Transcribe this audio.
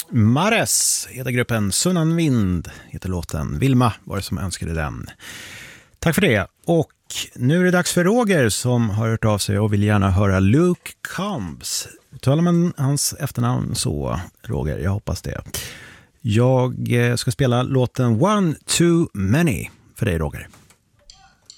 Mares heter gruppen, Sunnan Vind heter låten. Vilma var det som önskade den. Tack för det. Och nu är det dags för Roger som har hört av sig och vill gärna höra Luke Combs. Talar man hans efternamn så, Roger? Jag hoppas det. Jag ska spela låten One Too Many för dig, Roger.